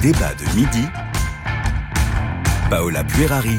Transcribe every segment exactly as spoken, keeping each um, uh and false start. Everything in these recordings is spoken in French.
débat de midi, Paola Puerari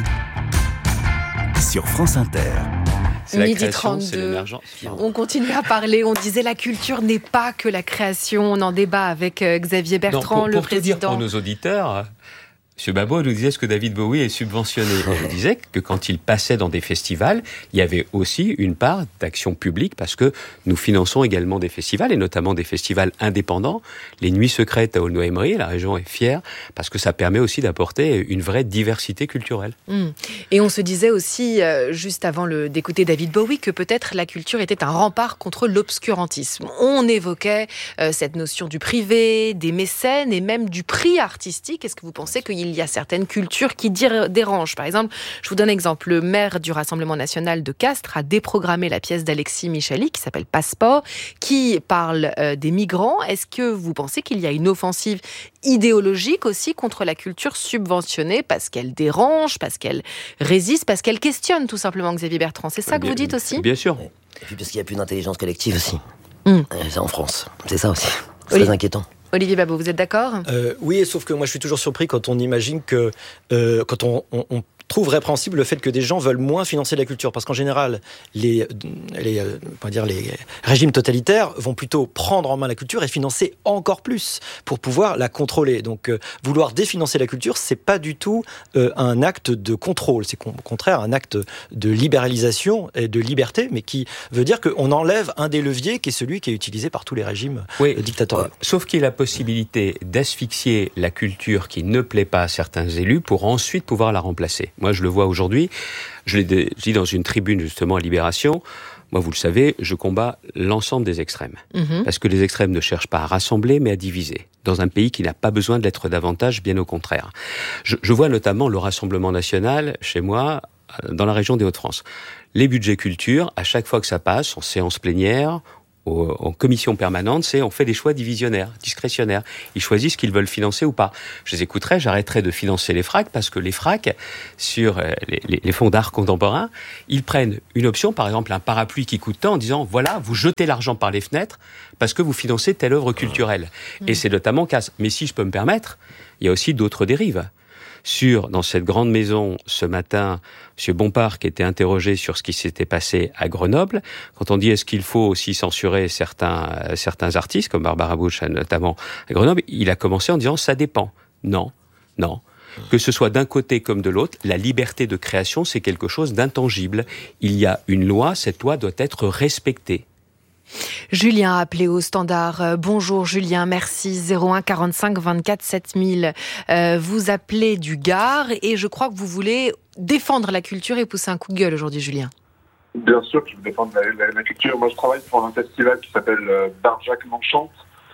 sur France Inter. C'est la midi création, c'est trente-deux. l'émergence. On continue à parler. On disait la culture n'est pas que la création. On en débat avec euh, Xavier Bertrand, Non, pour, le pour te dire président. pour nos auditeurs, M. Babot nous disait ce que David Bowie est subventionné. Et je disais que quand il passait dans des festivals, il y avait aussi une part d'action publique parce que nous finançons également des festivals et notamment des festivals indépendants. Les Nuits Secrètes à Aulnoy-Emery, la région est fière parce que ça permet aussi d'apporter une vraie diversité culturelle. Mmh. Et on se disait aussi, euh, juste avant le, d'écouter David Bowie, que peut-être la culture était un rempart contre l'obscurantisme. On évoquait euh, cette notion du privé, des mécènes et même du prix artistique. Est-ce que vous pensez qu'il Il y a certaines cultures qui dérangent. Par exemple, je vous donne un exemple. Le maire du Rassemblement national de Castres a déprogrammé la pièce d'Alexis Michali qui s'appelle Passeport, qui parle euh, des migrants. Est-ce que vous pensez qu'il y a une offensive idéologique aussi contre la culture subventionnée parce qu'elle dérange, parce qu'elle résiste, parce qu'elle questionne tout simplement, Xavier Bertrand? C'est ça que bien, vous dites aussi? Bien sûr. Et puis parce qu'il n'y a plus d'intelligence collective aussi. Mmh. C'est en France. C'est ça aussi. C'est Oui. très inquiétant. Olivier Babot, vous êtes d'accord? euh, Oui, sauf que moi je suis toujours surpris quand on imagine que, euh, quand on, on, on trouve répréhensible le fait que des gens veulent moins financer la culture. Parce qu'en général, les, les, euh, on va dire les régimes totalitaires vont plutôt prendre en main la culture et financer encore plus pour pouvoir la contrôler. Donc euh, vouloir définancer la culture, c'est pas du tout euh, un acte de contrôle. C'est au contraire un acte de libéralisation et de liberté, mais qui veut dire qu'on enlève un des leviers qui est celui qui est utilisé par tous les régimes Oui. euh, dictatoriaux. Sauf qu'il y a la possibilité d'asphyxier la culture qui ne plaît pas à certains élus pour ensuite pouvoir la remplacer. Moi, je le vois aujourd'hui, je l'ai dit dans une tribune justement à Libération, moi, vous le savez, je combats l'ensemble des extrêmes. Mmh. Parce que les extrêmes ne cherchent pas à rassembler, mais à diviser. Dans un pays qui n'a pas besoin de l'être davantage, bien au contraire. Je, je vois notamment le Rassemblement national, chez moi, dans la région des Hauts-de-France. Les budgets culture, à chaque fois que ça passe, en séance plénière, en commission permanente, c'est on fait des choix divisionnaires, discrétionnaires. Ils choisissent ce qu'ils veulent financer ou pas. Je les écouterai, j'arrêterai de financer les FRAC parce que les FRAC, sur les, les, les fonds d'art contemporain, ils prennent une option, par exemple un parapluie qui coûte tant, en disant voilà, vous jetez l'argent par les fenêtres parce que vous financez telle œuvre culturelle. Mmh. Et c'est notamment casse. Mais si je peux me permettre, il y a aussi d'autres dérives. Sur, dans cette grande maison, ce matin, M. Bompard qui était interrogé sur ce qui s'était passé à Grenoble. Quand on dit est-ce qu'il faut aussi censurer certains, euh, certains artistes, comme Barbara Bush notamment à Grenoble, il a commencé en disant ça dépend. Non, non. Que ce soit d'un côté comme de l'autre, la liberté de création, c'est quelque chose d'intangible. Il y a une loi, cette loi doit être respectée. Julien a appelé au standard. Euh, bonjour Julien, merci. zéro un quarante-cinq vingt-quatre sept mille. Euh, vous appelez du Gard et je crois que vous voulez défendre la culture et pousser un coup de gueule aujourd'hui, Julien. Bien sûr que je veux défendre la, la, la culture. Moi, je travaille pour un festival qui s'appelle euh, Barjac m'enchante.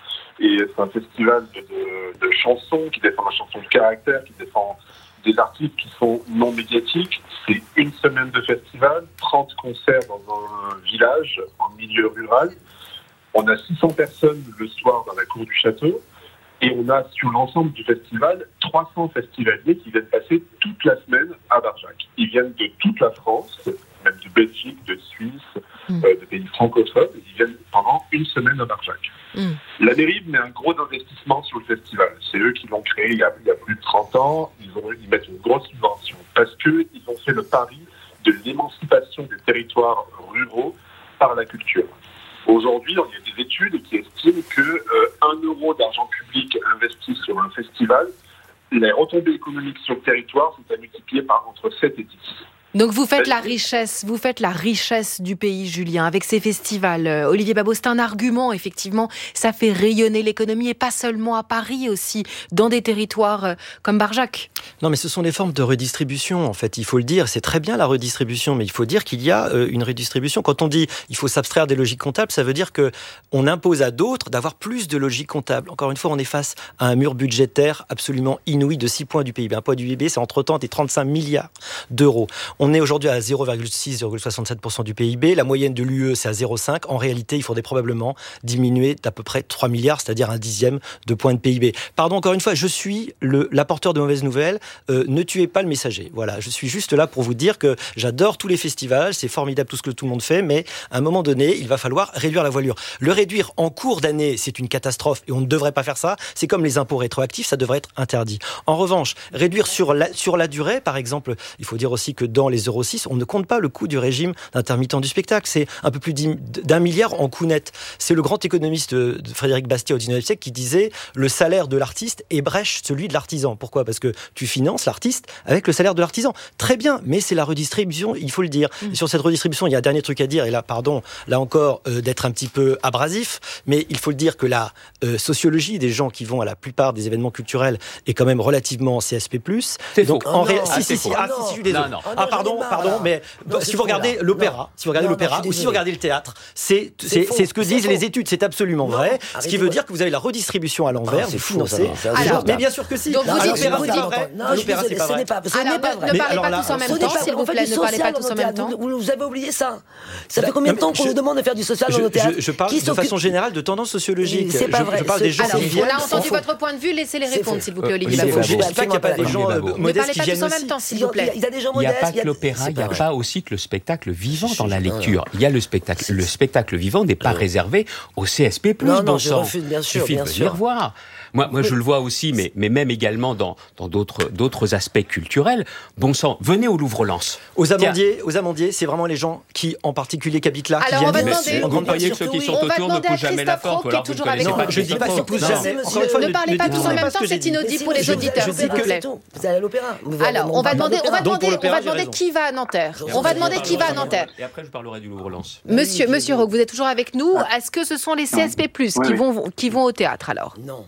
Et c'est un festival de, de, de chansons qui défend la chanson de caractère, qui défend des artistes qui sont non médiatiques. C'est une semaine de festival, trente concerts dans un village en milieu rural. On a six cents personnes le soir dans la cour du château. Et on a sur l'ensemble du festival trois cents festivaliers qui viennent passer toute la semaine à Barjac. Ils viennent de toute la France, même de Belgique, de Suisse, mmh. euh, de pays francophones. Ils viennent pendant une semaine à Barjac. Mmh. La mairie met un gros investissement sur le festival. C'est eux qui l'ont créé il y a, il y a plus de trente ans. Ils, ont, ils mettent une grosse subvention parce qu'ils ont fait le pari de l'émancipation des territoires ruraux par la culture. Aujourd'hui, il y a des études qui estiment que euh, un euro d'argent public investi sur un festival, les retombées économiques sur le territoire sont à multiplier par entre sept et dix. Donc vous faites la richesse, vous faites la richesse du pays, Julien, avec ces festivals. Euh, Olivier Babot, c'est un argument, effectivement, ça fait rayonner l'économie et pas seulement à Paris aussi, dans des territoires euh, comme Barjac. Non, mais ce sont des formes de redistribution, en fait, il faut le dire. C'est très bien la redistribution, mais il faut dire qu'il y a euh, une redistribution. Quand on dit il faut s'abstraire des logiques comptables, ça veut dire que on impose à d'autres d'avoir plus de logique comptable. Encore une fois, on est face à un mur budgétaire absolument inouï de six points du P I B. Un poids du P I B, c'est entre trente et trente-cinq milliards d'euros. On est aujourd'hui à zéro virgule six, zéro virgule soixante-sept pour cent du P I B. La moyenne de l'U E, c'est à zéro virgule cinq. En réalité, il faudrait probablement diminuer d'à peu près trois milliards, c'est-à-dire un dixième de point de P I B. Pardon, encore une fois, je suis le, l'apporteur de mauvaises nouvelles. Euh, ne tuez pas le messager. Voilà, je suis juste là pour vous dire que j'adore tous les festivals, c'est formidable tout ce que tout le monde fait, mais à un moment donné, il va falloir réduire la voilure. Le réduire en cours d'année, c'est une catastrophe et on ne devrait pas faire ça. C'est comme les impôts rétroactifs, ça devrait être interdit. En revanche, réduire sur la, sur la durée, par exemple, il faut dire aussi que dans les Euro six, on ne compte pas le coût du régime d'intermittent du spectacle. C'est un peu plus d'un milliard en coût net. C'est le grand économiste de Frédéric Bastiat au dix-neuvième siècle qui disait le salaire de l'artiste ébrèche celui de l'artisan. Pourquoi ? Parce que tu finances l'artiste avec le salaire de l'artisan. Très bien, mais c'est la redistribution, il faut le dire. Mmh. Et sur cette redistribution, il y a un dernier truc à dire, et là, pardon, là encore, euh, d'être un petit peu abrasif, mais il faut le dire que la euh, sociologie des gens qui vont à la plupart des événements culturels est quand même relativement C S P plus. C'est donc faux. en oh ré... non, si, ah, si, si, faux. ah, si, si, je suis désolé. Non, non. Ah, pardon, pardon, mais non, si vous regardez là. l'opéra, non. si vous regardez non, l'opéra, non, ou si vous regardez le théâtre, c'est, c'est, c'est, c'est ce que disent les études, c'est absolument non, vrai. Ce qui veut dire que vous avez la redistribution à l'envers, vous financez. Mais bien sûr que si. Donc vous dites, l'opéra, vous c'est pas vrai. L'opéra, c'est pas vrai. Alors, ne parlez pas tous en même temps, s'il vous plaît, ne parlez pas tous en même temps. Vous avez oublié ça. Ça fait combien de temps qu'on nous demande de faire du social dans nos théâtres ? Je parle de façon générale de tendance sociologique. C'est pas vrai. Je parle des gens qui viennent. On a entendu votre point de vue, laissez-les répondre, s'il vous plaît, Olivier Babot. Babot. Je ne dis pas qu'il n'y a pas des gens modestes qui viennent aussi. Ne parlez pas tous en même temps, s'il vous plaît. Il y a des gens Il n'y a modestes. pas que l'opéra, il n'y a pas aussi que le spectacle vivant dans la lecture. Il y a le spectacle. Le spectacle vivant n'est pas réservé au C S P plus, non, non, bon je sang. refuse, bien sûr, Il suffit bien de sûr. venir voir. Moi, moi, je le vois aussi, mais, mais même également dans, dans d'autres, d'autres aspects culturels. Bon sang, venez au Louvre-Lens. Aux amandiers, aux amandiers, c'est vraiment les gens qui, en particulier, qui habitent là, qui Alors, on va viennent. demander. Vous croyez que ceux qui sont autour ne poussent jamais la porte, ou alors vous ne connaissez pas. Je ne dis pas qu'ils poussent jamais. Encore une fois, Ne parlez pas tous en même temps, que j'ai c'est dit. inaudible pour les auditeurs, s'il vous plaît. Vous allez à l'opéra. Alors, on va demander, on va Donc, pour demander, on l'opéra, va j'ai demander raison. qui va à Nanterre. On va demander qui va à Nanterre. Et après, je parlerai du Louvre-Lens. Monsieur, Monsieur Roque, vous êtes toujours avec nous. Est-ce que ce sont les C S P plus, qui vont, qui vont au théâtre alors? Non.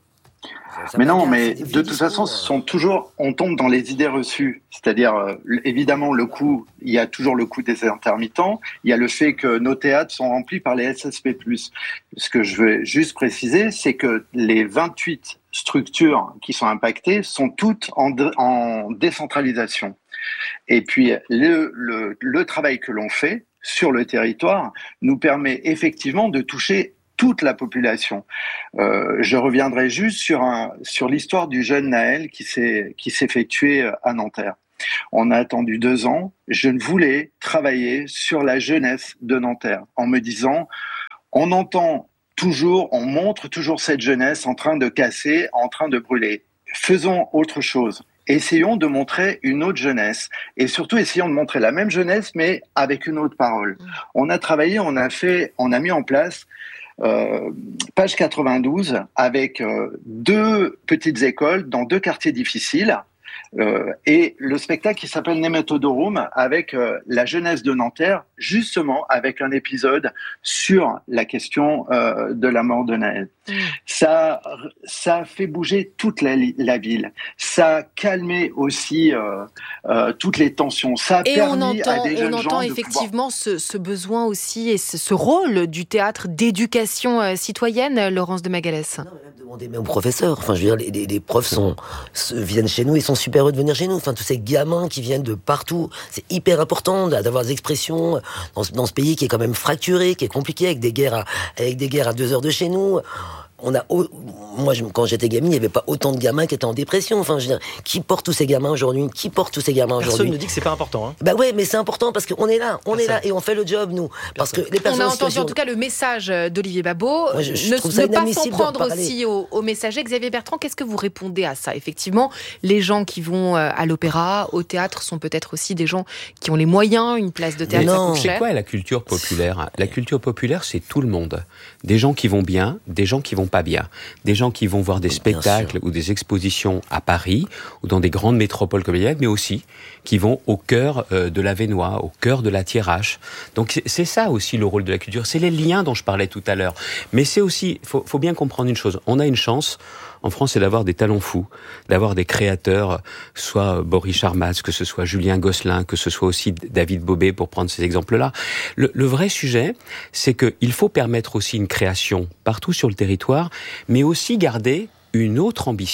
Mais non, mais de toute façon, ce sont toujours, on tombe dans les idées reçues. C'est-à-dire, euh, évidemment, le coût, il y a toujours le coût des intermittents. Il y a le fait que nos théâtres sont remplis par les S S P plus. Ce que je veux juste préciser, c'est que les vingt-huit structures qui sont impactées sont toutes en, dé- en décentralisation. Et puis, le, le, le travail que l'on fait sur le territoire nous permet effectivement de toucher toute la population. Euh, je reviendrai juste sur un sur l'histoire du jeune Naël qui s'est qui s'est fait tuer à Nanterre. On a attendu deux ans. Je voulais travailler sur la jeunesse de Nanterre en me disant, on entend toujours, on montre toujours cette jeunesse en train de casser, en train de brûler. Faisons autre chose. Essayons de montrer une autre jeunesse et surtout essayons de montrer la même jeunesse mais avec une autre parole. On a travaillé, on a fait, on a mis en place Euh, page quatre-vingt-douze, avec euh, deux petites écoles dans deux quartiers difficiles, euh, et le spectacle qui s'appelle Nematodorum, avec euh, la jeunesse de Nanterre, justement avec un épisode sur la question euh, de la mort de Naël. Mmh. Ça, ça a fait bouger toute la, la ville. Ça a calmé aussi euh, euh, toutes les tensions. Ça a et permis on entend, à des jeunes on entend gens effectivement de pouvoir... ce, ce besoin aussi et ce, ce rôle du théâtre d'éducation euh, citoyenne, Laurence de Magalès. Non, mais même demander même aux professeurs. Enfin, je veux dire, les, les, les profs sont, se, viennent chez nous, ils sont super heureux de venir chez nous. Enfin, tous ces gamins qui viennent de partout, c'est hyper important d'avoir des expressions dans ce, dans ce pays qui est quand même fracturé, qui est compliqué, avec des guerres à, avec des guerres à deux heures de chez nous. On a, moi, je, quand j'étais gamine, il n'y avait pas autant de gamins qui étaient en dépression. Enfin, je veux dire, qui porte tous ces gamins aujourd'hui? Qui porte tous ces gamins aujourd'hui? Personne ne dit que c'est pas important. Hein. Bah ouais, mais c'est important parce qu'on est là, on Personne. est là et on fait le job, nous. Parce que les personnes on a en entendu situation... en tout cas le message d'Olivier Babot. Moi, je, je ne trouve ça ne pas s'en inadmissible prendre d'en parler. aussi au, au messager. Xavier Bertrand, qu'est-ce que vous répondez à ça? Effectivement, les gens qui vont à l'opéra, au théâtre, sont peut-être aussi des gens qui ont les moyens, une place de théâtre, Mais ça non. coûte C'est cher. quoi la culture populaire? La culture populaire, c'est tout le monde. Des gens qui vont bien, des gens qui vont pas bien. Des gens qui vont voir des Bien spectacles sûr. ou des expositions à Paris ou dans des grandes métropoles comme Lyon, mais aussi qui vont au cœur euh, de l'Avesnois, au cœur de la Thiérache. Donc c'est, c'est ça aussi le rôle de la culture. C'est les liens dont je parlais tout à l'heure. Mais c'est aussi, faut, faut bien comprendre une chose. On a une chance en France, c'est d'avoir des talents fous, d'avoir des créateurs, soit Boris Charmaz, que ce soit Julien Gosselin, que ce soit aussi David Bobet, pour prendre ces exemples-là. Le, le vrai sujet, c'est qu'il faut permettre aussi une création partout sur le territoire, mais aussi garder une autre ambition.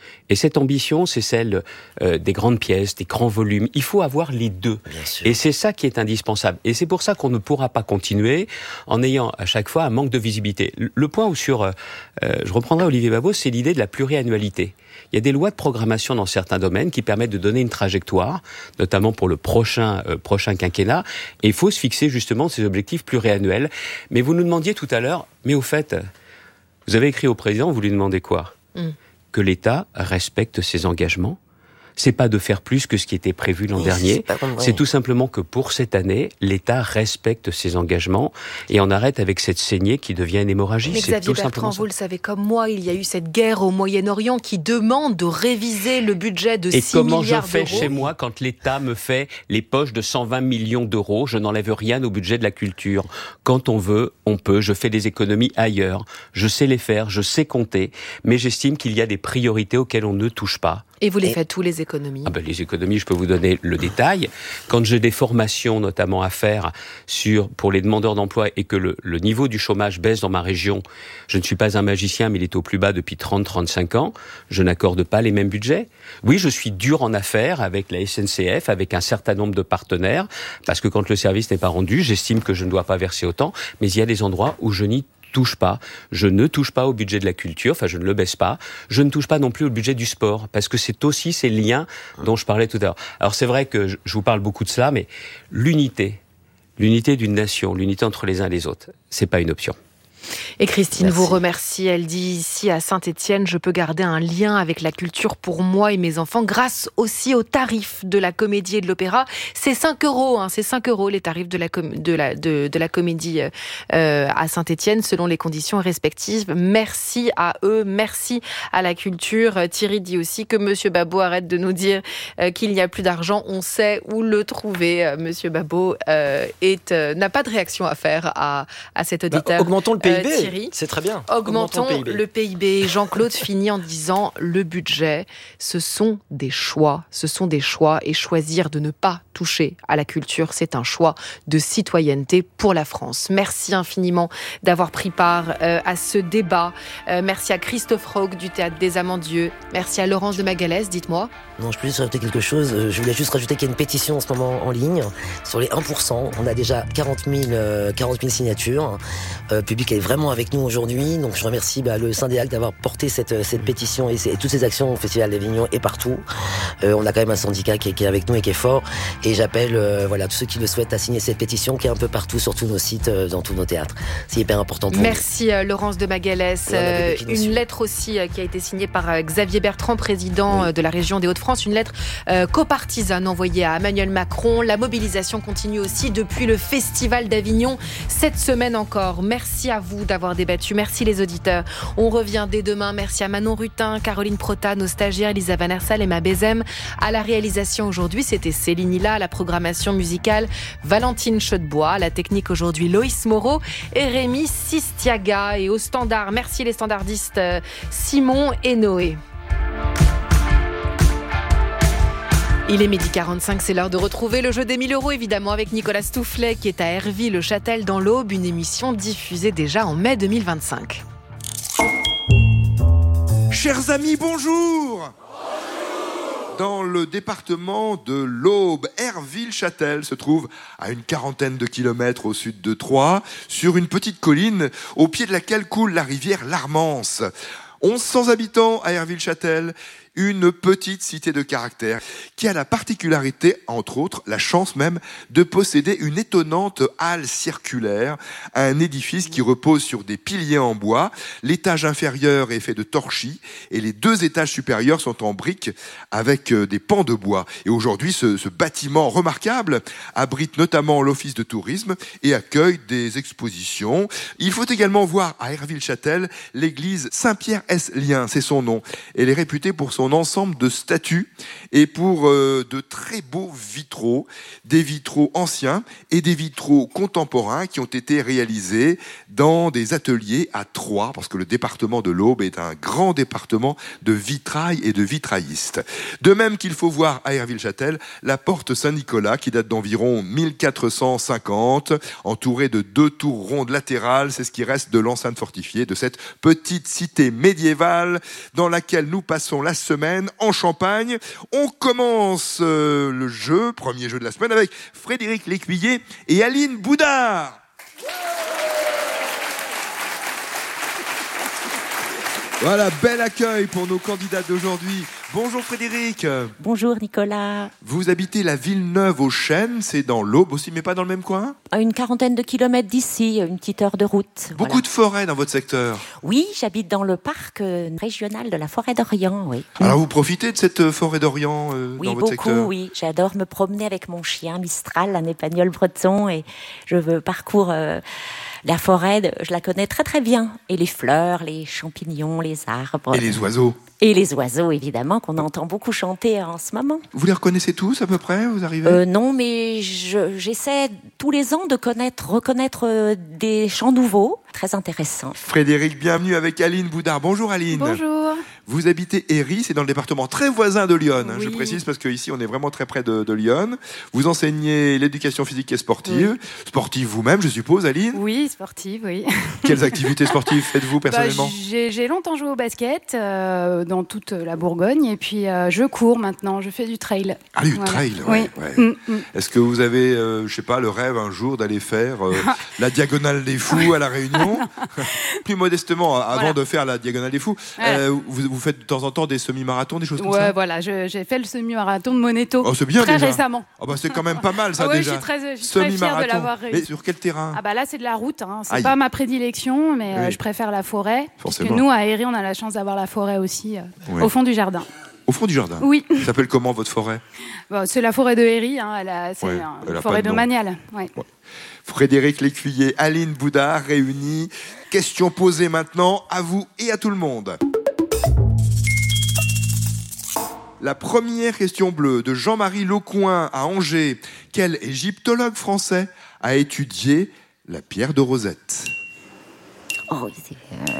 Et cette ambition, c'est celle euh, des grandes pièces, des grands volumes. Il faut avoir les deux. Et c'est ça qui est indispensable. Et c'est pour ça qu'on ne pourra pas continuer en ayant à chaque fois un manque de visibilité. Le point où sur, euh, je reprendrai Olivier Babot, c'est l'idée de la pluriannualité. Il y a des lois de programmation dans certains domaines qui permettent de donner une trajectoire, notamment pour le prochain, euh, prochain quinquennat. Et il faut se fixer justement ces objectifs pluriannuels. Mais vous nous demandiez tout à l'heure, mais au fait, vous avez écrit au président, vous lui demandez quoi ? mm. Que l'État respecte ses engagements. C'est pas de faire plus que ce qui était prévu l'an oui, dernier. C'est, c'est tout simplement que pour cette année, l'État respecte ses engagements et on arrête avec cette saignée qui devient une hémorragie. Mais c'est Xavier tout Bertrand, ça. Vous le savez comme moi, il y a eu cette guerre au Moyen-Orient qui demande de réviser le budget de et six milliards d'euros. Et comment je fais chez moi quand l'État me fait les poches de cent vingt millions d'euros ? Je n'enlève rien au budget de la culture. Quand on veut, on peut. Je fais des économies ailleurs. Je sais les faire, je sais compter. Mais j'estime qu'il y a des priorités auxquelles on ne touche pas. Et vous les faites tous, les économies ? Ah ben, les économies, je peux vous donner le détail. Quand j'ai des formations notamment à faire sur, pour les demandeurs d'emploi et que le, le niveau du chômage baisse dans ma région, je ne suis pas un magicien, mais il est au plus bas depuis trente à trente-cinq ans, je n'accorde pas les mêmes budgets. Oui, je suis dur en affaires avec la S N C F, avec un certain nombre de partenaires, parce que quand le service n'est pas rendu, j'estime que je ne dois pas verser autant, mais il y a des endroits où je n'y touche pas. Je ne touche pas au budget de la culture, enfin je ne le baisse pas. Je ne touche pas non plus au budget du sport, parce que c'est aussi ces liens dont je parlais tout à l'heure. Alors c'est vrai que je vous parle beaucoup de cela, mais l'unité, l'unité d'une nation, l'unité entre les uns et les autres, c'est pas une option. Et Christine Merci. vous remercie. Elle dit ici à Saint-Étienne, je peux garder un lien avec la culture pour moi et mes enfants grâce aussi aux tarifs de la comédie et de l'opéra. C'est cinq euros, hein, c'est cinq euros les tarifs de la, com- de la, de, de la comédie euh, à Saint-Étienne selon les conditions respectives. Merci à eux, merci à la culture. Thierry dit aussi que Monsieur Babot arrête de nous dire euh, qu'il n'y a plus d'argent. On sait où le trouver. Euh, Monsieur Babot euh, est, euh, n'a pas de réaction à faire à, à cet auditeur. Bah, augmentons le P I B. Euh, Thierry, c'est très bien. Augmentons, Augmentons le P I B. Le P I B. Jean-Claude finit en disant le budget, ce sont des choix. Ce sont des choix et choisir de ne pas toucher à la culture, c'est un choix de citoyenneté pour la France. Merci infiniment d'avoir pris part euh, à ce débat. Euh, merci à Christophe Roque du Théâtre des Amandieux. Merci à Laurence de Magalhães, dites-moi. Non, je peux juste rajouter quelque chose. Je voulais juste rajouter qu'il y a une pétition en ce moment en ligne sur les un pour cent. On a déjà quarante mille, euh, quarante mille signatures. Euh, le public est vraiment avec nous aujourd'hui. Donc je remercie bah, le Syndiac d'avoir porté cette, cette pétition et, et toutes ces actions au Festival d'Avignon et partout. Euh, on a quand même un syndicat qui est, qui est avec nous et qui est fort. Et j'appelle euh, voilà, tous ceux qui le souhaitent à signer cette pétition qui est un peu partout sur tous nos sites, euh, dans tous nos théâtres. C'est hyper important pour Merci, nous. Merci Laurence de Magalhães. Euh, une lettre aussi euh, qui a été signée par euh, Xavier Bertrand, président oui. euh, de la région des Hauts-de-France. Une lettre euh, copartisane envoyée à Emmanuel Macron. La mobilisation continue aussi depuis le Festival d'Avignon cette semaine encore. Merci à vous d'avoir débattu. Merci les auditeurs. On revient dès demain. Merci à Manon Rutin, Caroline Prota, nos stagiaires, Lisa Van Ersal et Emma Bézem. À la réalisation aujourd'hui, c'était Céline Hilla. À la programmation musicale, Valentine Chaudebois. À la technique aujourd'hui, Loïs Moreau et Rémi Sistiaga. Et au standard, merci les standardistes Simon et Noé. Il est midi quarante-cinq, c'est l'heure de retrouver le jeu des mille euros, évidemment, avec Nicolas Stoufflet, qui est à Herville-le-Châtel dans l'Aube, une émission diffusée déjà en mai deux mille vingt-cinq. Chers amis, bonjour. Bonjour. Dans le département de l'Aube, Herville-Châtel se trouve à une quarantaine de kilomètres au sud de Troyes, sur une petite colline au pied de laquelle coule la rivière l'Armance. onze cents habitants à Herville-Châtel, une petite cité de caractère qui a la particularité, entre autres, la chance même, de posséder une étonnante halle circulaire, un édifice qui repose sur des piliers en bois. L'étage inférieur est fait de torchis et les deux étages supérieurs sont en briques avec des pans de bois. Et aujourd'hui, ce, ce bâtiment remarquable abrite notamment l'office de tourisme et accueille des expositions. Il faut également voir à Herville-Châtel l'église Saint-Pierre-ès-Lien, c'est son nom. Elle est réputée pour son ensemble de statues et pour euh, de très beaux vitraux, des vitraux anciens et des vitraux contemporains qui ont été réalisés dans des ateliers à Troyes, parce que le département de l'Aube est un grand département de vitrail et de vitraillistes. De même qu'il faut voir à Herville-Châtel la porte Saint-Nicolas qui date d'environ mille quatre cent cinquante, entourée de deux tours rondes latérales. C'est ce qui reste de l'enceinte fortifiée de cette petite cité médiévale dans laquelle nous passons la semaine semaine en Champagne. On commence euh, le jeu, premier jeu de la semaine, avec Frédéric Lécuyer et Aline Boudard. Voilà, bel accueil pour nos candidats d'aujourd'hui. Bonjour Frédéric. Bonjour Nicolas. Vous habitez la Villeneuve-aux-Chênes, c'est dans l'Aube aussi, mais pas dans le même coin ? À une quarantaine de kilomètres d'ici, une petite heure de route. Beaucoup voilà. de forêts dans votre secteur ? Oui, j'habite dans le parc euh, régional de la Forêt d'Orient, oui. Alors vous profitez de cette forêt d'Orient euh, oui, dans votre beaucoup, secteur ? Oui, j'adore me promener avec mon chien Mistral, un épagnol breton, et je veux parcours euh, la forêt, je la connais très très bien. Et les fleurs, les champignons, les arbres. Et les oiseaux ? Et les oiseaux, évidemment, qu'on entend beaucoup chanter en ce moment. Vous les reconnaissez tous à peu près ? Vous arrivez ? euh, Non, mais je, j'essaie tous les ans de connaître, reconnaître euh, des chants nouveaux. Très intéressant. Frédéric, bienvenue avec Aline Boudard. Bonjour Aline. Bonjour. Vous habitez Héry, c'est dans le département très voisin de Lyon. Hein, oui. Je précise parce qu'ici on est vraiment très près de, de Lyon. Vous enseignez l'éducation physique et sportive. Oui. Sportive vous-même, je suppose, Aline ? Oui, sportive, oui. Quelles activités sportives faites-vous personnellement ? bah, j'ai, j'ai longtemps joué au basket euh, dans toute la Bourgogne et puis euh, je cours maintenant, je fais du trail. Ah, du voilà. trail, ouais. Oui. ouais. Mm, mm. Est-ce que vous avez, euh, je sais pas, le rêve un jour d'aller faire euh, la Diagonale des Fous à La Réunion ? Plus modestement, avant voilà. de faire la Diagonale des Fous, voilà. euh, vous, vous faites de temps en temps des semi-marathons, des choses comme ouais, ça ? voilà, je, j'ai fait le semi-marathon de Moneto Oh, c'est bien très déjà. récemment. Oh, bah, c'est quand même pas mal ça ah ouais, déjà. Je suis très, je suis très fière de l'avoir réussi. Mais sur quel terrain ? Ah bah là c'est de la route, hein. C'est Aïe. pas ma prédilection, mais Oui. euh, je préfère la forêt. Forcément. Parce que nous à Héry on a la chance d'avoir la forêt aussi euh, Oui. au fond du jardin. Au fond du jardin ? Oui. Ça s'appelle comment votre forêt ? Bon, c'est la forêt de Héry, hein. Elle a, c'est Ouais, un- elle a une pas forêt de nom. domaniale. Ouais. Ouais. Frédéric Lécuyer, Aline Boudard réunis. Question posée maintenant à vous et à tout le monde. La première question bleue de Jean-Marie Lecoin à Angers. Quel égyptologue français a étudié la pierre de Rosette ? Oh, c'est... Euh...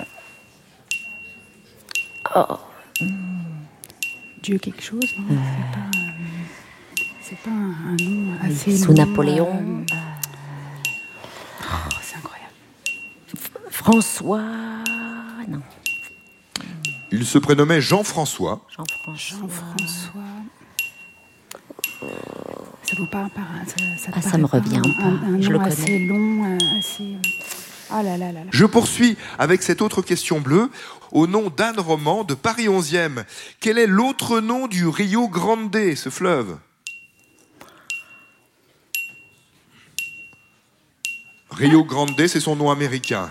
Oh. Dieu quelque chose, non Euh... C'est pas, euh, c'est pas un, un nom assez Sous long, Napoléon. euh, Oh, c'est incroyable. F- François... Non. Il se prénommait Jean-François. Jean-François... Jean-François... Ça vous parle par un... Ça, ça te Ah, ça paraît me pas revient un, pas. un, un Je nom le assez connais. long, euh, assez... Ah là là là là. Je poursuis avec cette autre question bleue. Au nom d'Anne Roman de Paris onzième, quel est l'autre nom du Rio Grande, ce fleuve ? Rio Grande, c'est son nom américain.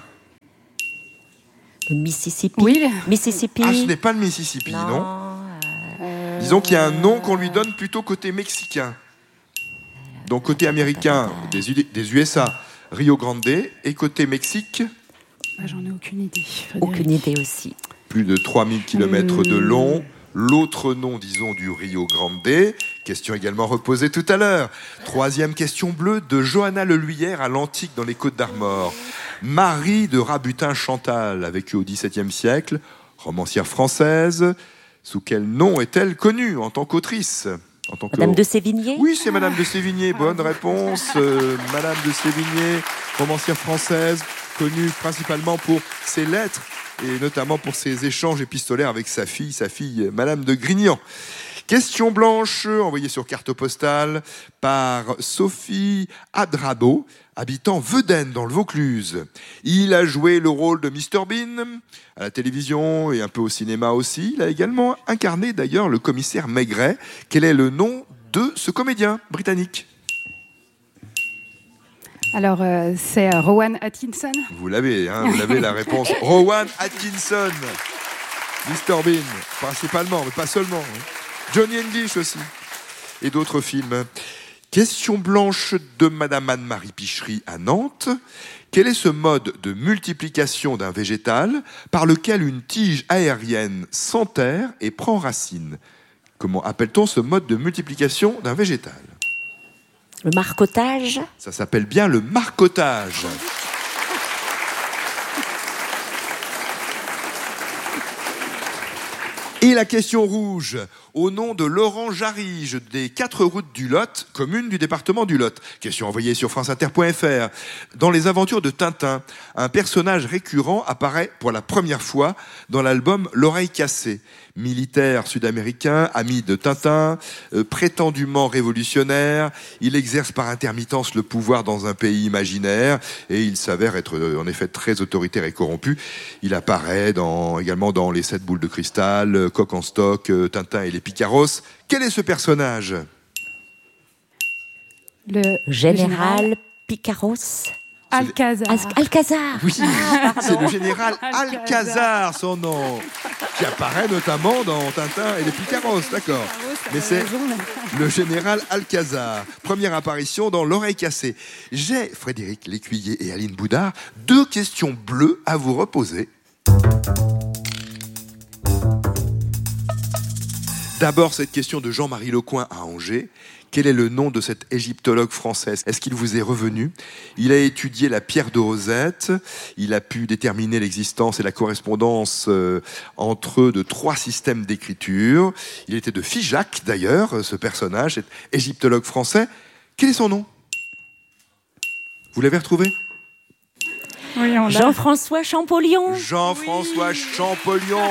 Le Mississippi. Oui. Mississippi. Ah, ce n'est pas le Mississippi, non, non Euh, Disons qu'il y a un nom qu'on lui donne plutôt côté mexicain. Donc côté américain, des, U- des U S A, Rio Grande, et côté Mexique, ah, j'en ai aucune idée. Frédéric. Aucune idée aussi. plus de trois mille kilomètres de Hmm. long. L'autre nom, disons, du Rio Grande. Question également reposée tout à l'heure. Troisième question bleue de Johanna Leluyère à l'Antique dans les Côtes d'Armor. Marie de Rabutin-Chantal a vécu au dix-septième siècle, romancière française. Sous quel nom est-elle connue en tant qu'autrice ? En tant que... Madame de Sévigné. Oui, c'est Madame de Sévigné. Bonne réponse. Euh, Madame de Sévigné, romancière française, connue principalement pour ses lettres et notamment pour ses échanges épistolaires avec sa fille, sa fille Madame de Grignan. Question blanche envoyée sur carte postale par Sophie Adrabo, habitant Vedène dans le Vaucluse. Il a joué le rôle de mister Bean à la télévision et un peu au cinéma aussi. Il a également incarné d'ailleurs le commissaire Maigret. Quel est le nom de ce comédien britannique ? Alors, euh, c'est euh, Rowan Atkinson. Vous l'avez, hein, vous l'avez la réponse. Rowan Atkinson, mister Bean, principalement, mais pas seulement. Hein. Johnny English aussi, et d'autres films. Question blanche de Madame Anne-Marie Pichery à Nantes. Quel est ce mode de multiplication d'un végétal par lequel une tige aérienne s'enterre et prend racine ? Comment appelle-t-on ce mode de multiplication d'un végétal ? Le marcottage. Ça s'appelle bien le marcottage. Et la question rouge, au nom de Laurent Jarige, des quatre routes du Lot, commune du département du Lot. Question envoyée sur franceinter point f r. Dans les aventures de Tintin, un personnage récurrent apparaît pour la première fois dans l'album L'Oreille cassée. Militaire sud-américain, ami de Tintin, euh, prétendument révolutionnaire, il exerce par intermittence le pouvoir dans un pays imaginaire et il s'avère être euh, en effet très autoritaire et corrompu. Il apparaît dans, également dans Les Sept Boules de Cristal, euh, Coq en stock, euh, Tintin et les Picaros. Quel est ce personnage ? Le Général Picaros. Alcazar. Al- Alcazar. Oui, Ah, c'est le pardon. général Alcazar, son nom, qui apparaît notamment dans Tintin et les Picaros, d'accord. Mais c'est le général Alcazar. Première apparition dans L'Oreille cassée. J'ai, Frédéric Lécuyer et Aline Boudard, deux questions bleues à vous reposer. D'abord, cette question de Jean-Marie Lecoing à Angers. Quel est le nom de cet égyptologue français ? Est-ce qu'il vous est revenu ? Il a étudié la pierre de Rosette. Il a pu déterminer l'existence et la correspondance euh, entre eux de trois systèmes d'écriture. Il était de Figeac, d'ailleurs, ce personnage, cet égyptologue français. Quel est son nom ? Vous l'avez retrouvé ? Oui, on l'a. Jean-François Champollion. Jean-François oui. Champollion,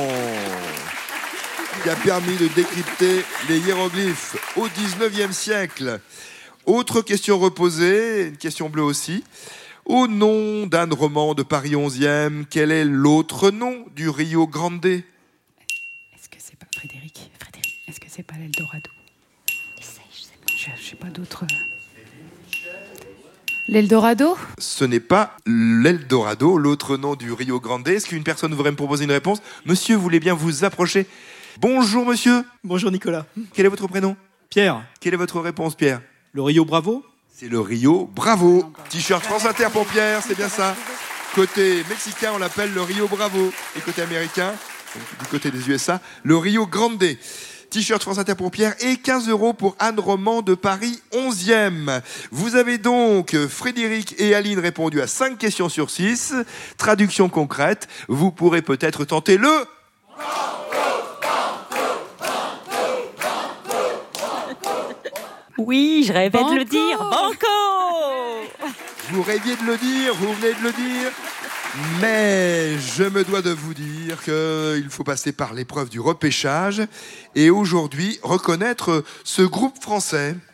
qui a permis de décrypter les hiéroglyphes au dix-neuvième siècle. Autre question reposée, une question bleue aussi. Au nom d'Anne Roman de Paris onzième, quel est l'autre nom du Rio Grande ? Est-ce que c'est pas Frédéric Frédéric, est-ce que c'est pas l'Eldorado ? Je ne sais pas d'autres. L'Eldorado ? Ce n'est pas l'Eldorado, l'autre nom du Rio Grande. Est-ce qu'une personne voudrait me proposer une réponse ? Monsieur, vous voulez bien vous approcher ? Bonjour monsieur. Bonjour Nicolas. Quel est votre prénom ? Pierre. Quelle est votre réponse, Pierre ? Le Rio Bravo ? C'est le Rio Bravo. T-shirt France Inter pour Pierre, c'est bien ça. Côté mexicain, on l'appelle le Rio Bravo. Et côté américain, du côté des U S A, le Rio Grande. T-shirt France Inter pour Pierre et quinze euros pour Anne Roman de Paris onzième. Vous avez donc, Frédéric et Aline, répondu à cinq questions sur six. Traduction concrète, vous pourrez peut-être tenter le... Oui, je rêvais Banco. de le dire. Banco. Vous rêviez de le dire, vous venez de le dire. Mais je me dois de vous dire qu'il faut passer par l'épreuve du repêchage et aujourd'hui reconnaître ce groupe français.